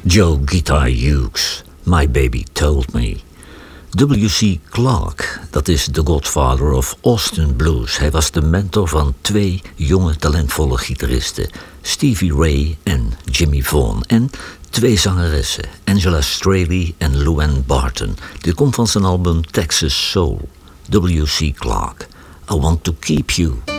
Joe Guitar Hughes, My Baby Told Me. W.C. Clark, dat is de godfather of Austin Blues. Hij was de mentor van 2 jonge talentvolle gitaristen, Stevie Ray en Jimmy Vaughan. En 2 zangeressen, Angela Straley en Luann Barton. Dit komt van zijn album Texas Soul. W.C. Clark, I Want to Keep You.